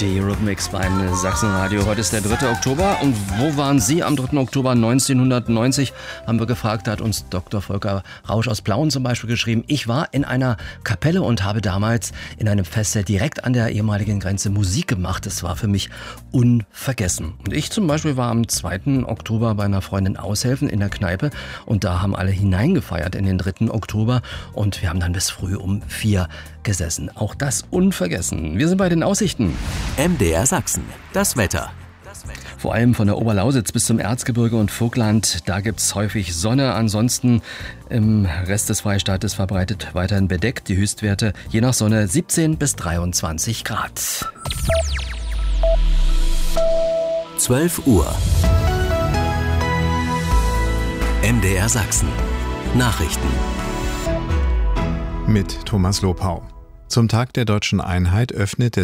Die Eurythmics beim Sachsenradio. Heute ist der 3. Oktober. Und wo waren Sie am 3. Oktober 1990? Haben wir gefragt, da hat uns Dr. Volker Rausch aus Plauen zum Beispiel geschrieben. Ich war in einer Kapelle und habe damals in einem Festzelt direkt an der ehemaligen Grenze Musik gemacht. Das war für mich unvergessen. Und ich zum Beispiel war am 2. Oktober bei einer Freundin aushelfen in der Kneipe. Und da haben alle hineingefeiert in den 3. Oktober. Und wir haben dann bis früh um 4 gesessen. Auch das unvergessen. Wir sind bei den Aussichten. MDR Sachsen, das Wetter. Vor allem von der Oberlausitz bis zum Erzgebirge und Vogtland, da gibt es häufig Sonne. Ansonsten im Rest des Freistaates verbreitet weiterhin bedeckt. Die Höchstwerte je nach Sonne 17 bis 23 Grad. 12 Uhr. MDR Sachsen. Nachrichten. Mit Thomas Lopau. Zum Tag der Deutschen Einheit öffnet der